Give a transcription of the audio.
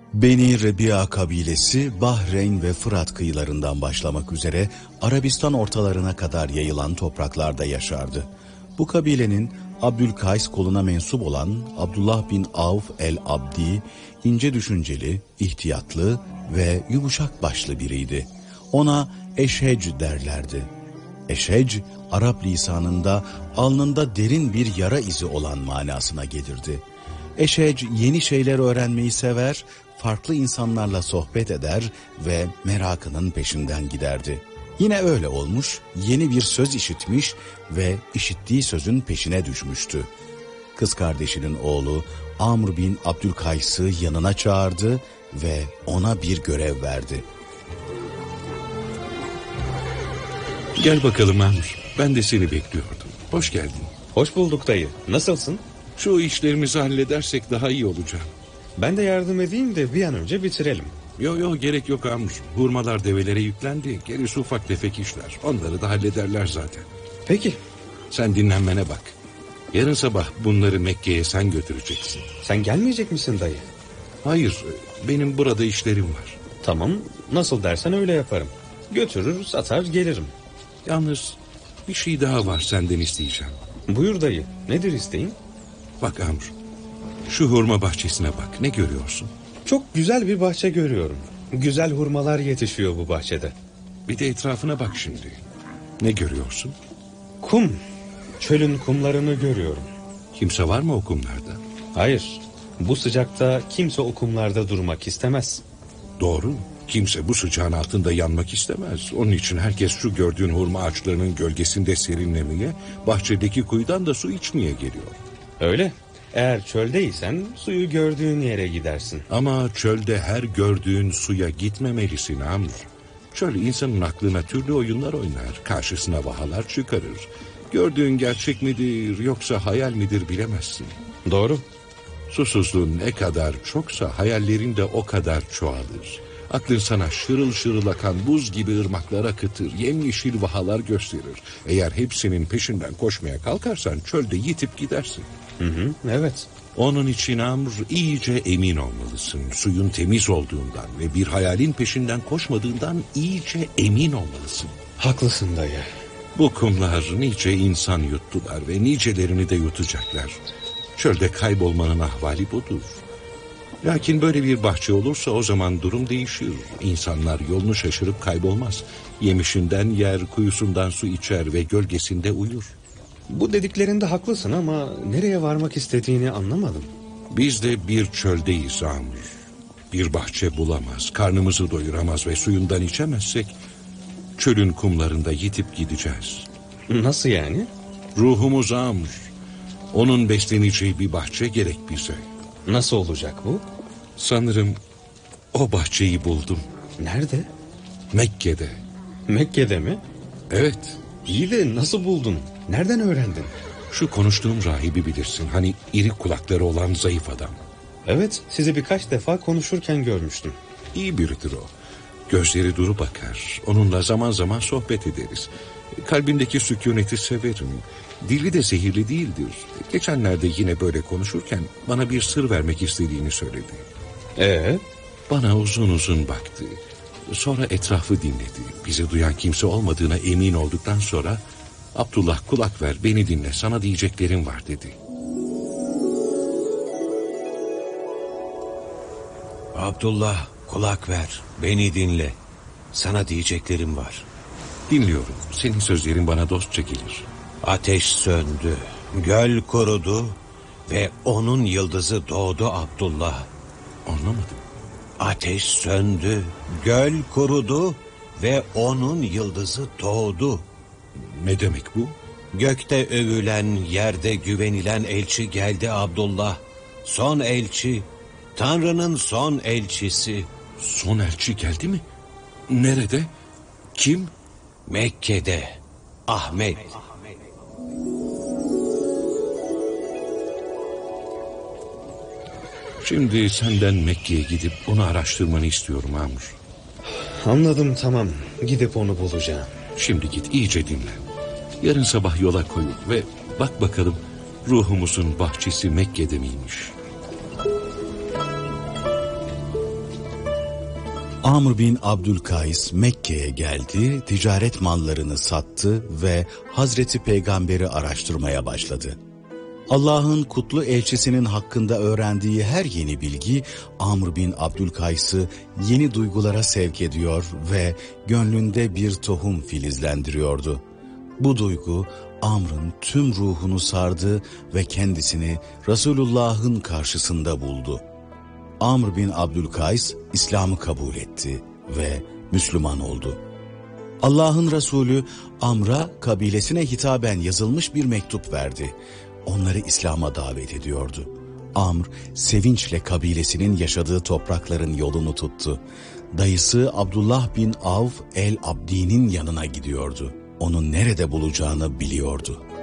Beni Rebia kabilesi Bahreyn ve Fırat kıyılarından başlamak üzere Arabistan ortalarına kadar yayılan topraklarda yaşardı. Bu kabilenin Abdülkays koluna mensup olan Abdullah bin Avf el-Abdi, ince düşünceli, ihtiyatlı ve yumuşak başlı biriydi. Ona Eşhec derlerdi. Eşhec, Arap lisanında alnında derin bir yara izi olan manasına gelirdi. Eşhec yeni şeyler öğrenmeyi sever, farklı insanlarla sohbet eder ve merakının peşinden giderdi. Yine öyle olmuş, yeni bir söz işitmiş ve işittiği sözün peşine düşmüştü. Kız kardeşinin oğlu Amr bin Abdülkays'ı yanına çağırdı ve ona bir görev verdi. Gel bakalım Amr, ben de seni bekliyordum. Hoş geldin. Hoş bulduk dayı. Nasılsın? Şu işlerimizi halledersek daha iyi olacak. Ben de yardım edeyim de bir an önce bitirelim. Yo gerek yok Amr. Hurmalar develere yüklendi. Gerisi ufak tefek işler. Onları da hallederler zaten. Peki. Sen dinlenmene bak. Yarın sabah bunları Mekke'ye sen götüreceksin. Sen gelmeyecek misin dayı? Hayır, benim burada işlerim var. Tamam, nasıl dersen öyle yaparım. Götürür, satar gelirim. Yalnız bir şey daha var senden isteyeceğim. Buyur dayı, nedir isteğin? Bak Amr, şu hurma bahçesine bak, ne görüyorsun? Çok güzel bir bahçe görüyorum. Güzel hurmalar yetişiyor bu bahçede. Bir de etrafına bak şimdi. Ne görüyorsun? Kum. Çölün kumlarını görüyorum. Kimse var mı o kumlarda? Hayır, bu sıcakta kimse o kumlarda durmak istemez. Doğru. Kimse bu sıcağın altında yanmak istemez. Onun için herkes şu gördüğün hurma ağaçlarının gölgesinde serinlemeye, bahçedeki kuyudan da su içmeye geliyor. Öyle. Eğer çöldeysen suyu gördüğün yere gidersin. Ama çölde her gördüğün suya gitmemelisin Amr. Çöl insanın aklına türlü oyunlar oynar, karşısına vahalar çıkarır. Gördüğün gerçek midir yoksa hayal midir bilemezsin. Doğru. Susuzluğun ne kadar çoksa hayallerin de o kadar çoğalır. Aklın sana şırıl şırıl akan buz gibi ırmaklar akıtır, yemyeşil vahalar gösterir. Eğer hepsinin peşinden koşmaya kalkarsan çölde yitip gidersin. Evet. Onun için Amr, iyice emin olmalısın. Suyun temiz olduğundan ve bir hayalin peşinden koşmadığından iyice emin olmalısın. Haklısın dayı. Bu kumlar nice insan yuttular ve nicelerini de yutacaklar. Çölde kaybolmanın ahvali budur. Lakin böyle bir bahçe olursa o zaman durum değişir. İnsanlar yolunu şaşırıp kaybolmaz. Yemişinden yer, kuyusundan su içer ve gölgesinde uyur. Bu dediklerinde haklısın ama nereye varmak istediğini anlamadım. Biz de bir çöldeyiz Amr. Bir bahçe bulamaz, karnımızı doyuramaz ve suyundan içemezsek çölün kumlarında yitip gideceğiz. Nasıl yani? Ruhumuz Amr. Onun besleneceği bir bahçe gerek bize. Nasıl olacak bu? Sanırım o bahçeyi buldum. Nerede? Mekke'de. Mekke'de mi? Evet. İyi de nasıl buldun? Nereden öğrendin? Şu konuştuğum rahibi bilirsin. Hani iri kulakları olan zayıf adam. Evet, sizi birkaç defa konuşurken görmüştüm. İyi biridir o. Gözleri duru bakar. Onunla zaman zaman sohbet ederiz. Kalbindeki sükuneti severim. Dili de zehirli değildir. Geçenlerde yine böyle konuşurken bana bir sır vermek istediğini söyledi. Bana uzun uzun baktı. Sonra etrafı dinledi. Bizi duyan kimse olmadığına emin olduktan sonra Abdullah kulak ver, beni dinle, sana diyeceklerim var dedi. Abdullah kulak ver, beni dinle. Sana diyeceklerim var. Dinliyorum. Senin sözlerin bana dostça gelir. Ateş söndü, göl kurudu ve onun yıldızı doğdu Abdullah. Anlamadım. Ateş söndü, göl kurudu ve onun yıldızı doğdu. Ne demek bu? Gökte övülen, yerde güvenilen elçi geldi Abdullah. Son elçi, Tanrı'nın son elçisi. Son elçi geldi mi? Nerede? Kim? Mekke'de, Ahmet. Şimdi senden Mekke'ye gidip onu araştırmanı istiyorum Amr. Anladım, tamam. Gidip onu bulacağım. Şimdi git iyice dinle. Yarın sabah yola koyul ve bak bakalım ruhumuzun bahçesi Mekke'de miymiş? Amr bin Abdülkays Mekke'ye geldi, ticaret mallarını sattı ve Hazreti Peygamber'i araştırmaya başladı. Allah'ın kutlu elçisinin hakkında öğrendiği her yeni bilgi Amr bin Abdülkays'ı yeni duygulara sevk ediyor ve gönlünde bir tohum filizlendiriyordu. Bu duygu Amr'ın tüm ruhunu sardı ve kendisini Resulullah'ın karşısında buldu. Amr bin Abdülkays İslam'ı kabul etti ve Müslüman oldu. Allah'ın Resulü Amr'a kabilesine hitaben yazılmış bir mektup verdi. Onları İslam'a davet ediyordu. Amr sevinçle kabilesinin yaşadığı toprakların yolunu tuttu. Dayısı Abdullah bin Avf el-Abdi'nin yanına gidiyordu. Onu nerede bulacağını biliyordu.